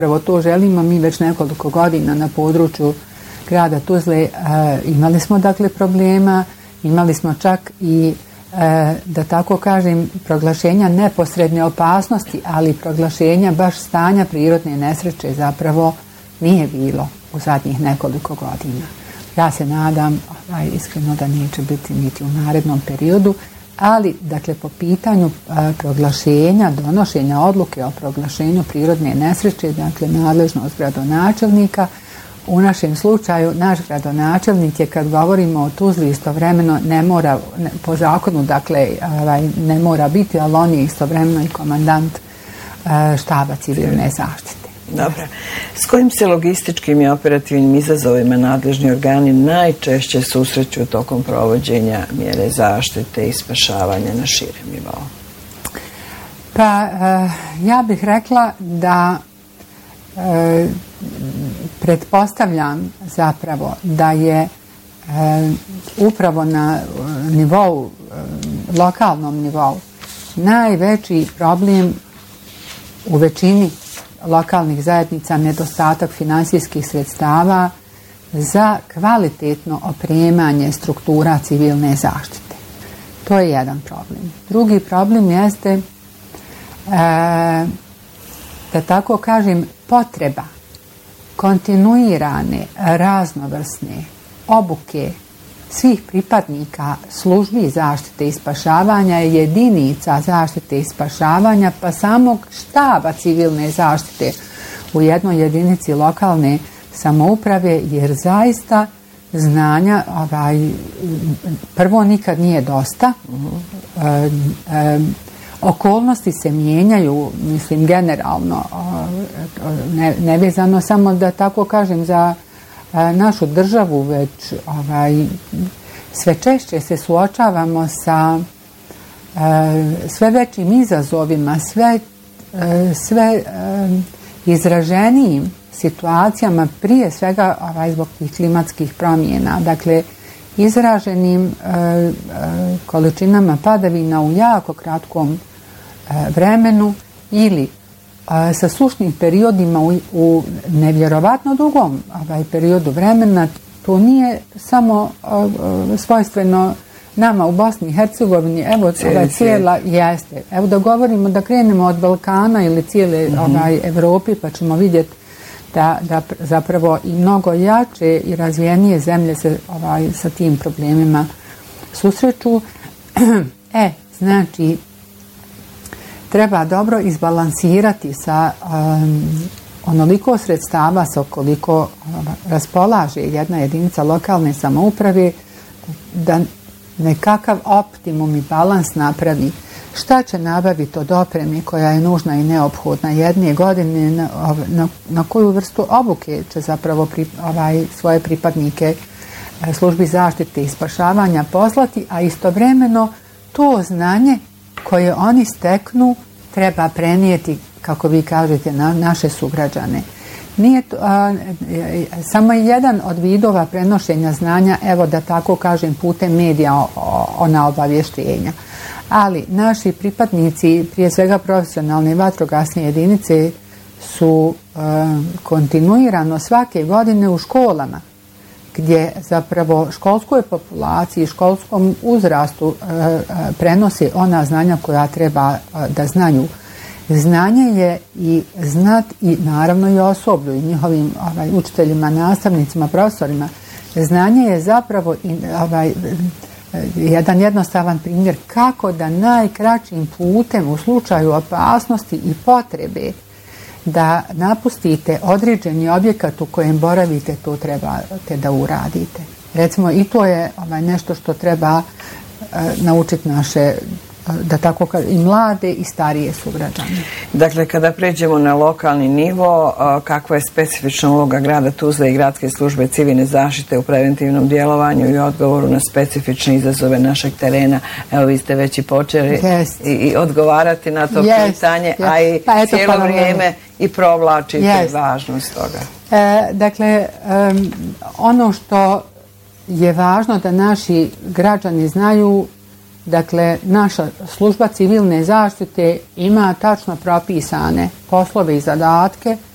Prvo to želimo mi već nekoliko godina na području grada Tuzle. Imali smo dakle problema, imali smo čak i da tako kažem proglašenja neposredne opasnosti, ali proglašenja baš stanja prirodne nesreće zapravo nije bilo u zadnjih nekoliko godina. Ja se nadam iskreno da neće biti niti u narednom periodu, ali dakle po pitanju proglašenja, donošenja odluke o proglašenju prirodne nesreće, dakle nadležnost gradonačelnika, u našem slučaju naš gradonačelnik je, kad govorimo o Tuzli, istovremeno ne mora, po zakonu dakle ne mora biti, ali on je istovremeno i komandant štaba civilne zaštite. Dobro. S kojim se logističkim i operativnim izazovima nadležni organi najčešće susreću tokom provođenja mjere zaštite i spašavanja na širem nivou? Pa ja bih rekla da pretpostavljam zapravo da je upravo na nivou, lokalnom nivou, najveći problem u većini lokalnih zajednica nedostatak finansijskih sredstava za kvalitetno opremanje struktura civilne zaštite. To je jedan problem. Drugi problem jeste, da tako kažem, potreba kontinuirane, raznovrsne obuke svih pripadnika službi zaštite i spašavanja, jedinica zaštite i spašavanja, pa samog štaba civilne zaštite u jednoj jedinici lokalne samouprave, jer zaista znanja prvo nikad nije dosta. Okolnosti se mijenjaju, mislim generalno, nevezano samo da tako kažem za našu državu, već sve češće se suočavamo sa sve većim izazovima, sve izraženijim situacijama, prije svega zbog tih klimatskih promjena. Dakle, izraženim količinama padavina u jako kratkom vremenu ili sa sušnim periodima u nevjerovatno dugom periodu vremena. To nije samo svojstveno nama u Bosni i Hercegovini. Evo cijela jeste. Evo da govorimo, da krenemo od Balkana ili cijele Evrope, pa ćemo vidjeti da zapravo i mnogo jače i razvijenije zemlje se sa tim problemima susreću. Znači, treba dobro izbalansirati sa onoliko sredstava sa koliko raspolaže jedna jedinica lokalne samouprave, da nekakav optimum i balans napravi. Šta će nabaviti od opreme koja je nužna i neophodna jedne godine, na koju vrstu obuke će zapravo svoje pripadnike službi zaštite i spašavanja poslati, a istovremeno to znanje koje oni steknu treba prenijeti, kako vi kažete, na naše sugrađane. Nije to, samo jedan od vidova prenošenja znanja, evo da tako kažem, putem medija, ona obavještenja. Ali naši pripadnici, prije svega profesionalne vatrogasne jedinice, su kontinuirano svake godine u školama, gdje zapravo školskoj populaciji, školskom uzrastu prenose ona znanja koja treba da znaju. Znanje je i znat i naravno i osoblju i njihovim učiteljima, nastavnicima, profesorima. Znanje je zapravo jedan jednostavan primjer kako da najkraćim putem u slučaju opasnosti i potrebe da napustite određeni objekat u kojem boravite, to trebate da uradite. Recimo, i to je nešto što treba naučiti naše, da tako kažem, i mlade i starije sugrađane. Dakle, kada pređemo na lokalni nivo, kakva je specifična uloga grada Tuzle i gradske službe civilne zaštite u preventivnom djelovanju i odgovoru na specifične izazove našeg terena? Evo, vi ste već i počeli i odgovarati na to pitanje, a i cijelo vrijeme i provlačite važnost toga. Dakle, ono što je važno da naši građani znaju, dakle, naša služba civilne zaštite ima tačno propisane poslove i zadatke